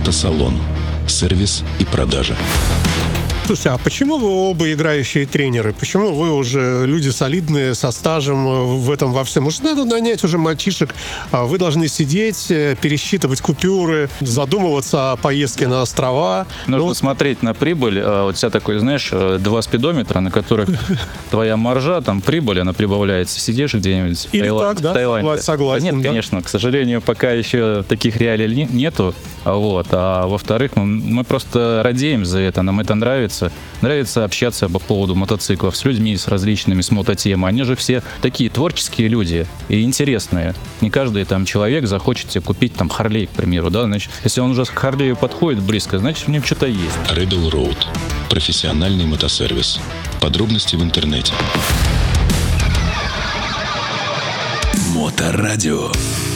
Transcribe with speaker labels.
Speaker 1: Автосалон. Сервис и продажа.
Speaker 2: Слушайте, а почему вы оба играющие тренеры? Почему вы уже люди солидные, со стажем в этом во всем? Может, надо нанять уже мальчишек? Вы должны сидеть, пересчитывать купюры, задумываться о поездке на острова.
Speaker 3: Нужно смотреть на прибыль. Вот у тебя такой, знаешь, 2 спидометра, на которых твоя маржа, там прибыль, она прибавляется. Сидишь где-нибудь в Таиланде.
Speaker 2: Согласен.
Speaker 3: Нет, конечно, к сожалению, пока еще таких реалий нету. Вот. А во-вторых, мы просто радеем за это, нам это нравится. Нравится общаться по поводу мотоциклов с людьми, с различными, с мототемой. Они же все такие творческие люди и интересные. Не каждый там человек захочет себе купить там Харлей, к примеру, да? Значит, если он уже к Харлею подходит близко, значит, в нем что-то есть.
Speaker 1: Rebel Road. Профессиональный мотосервис. Подробности в интернете. Моторадио.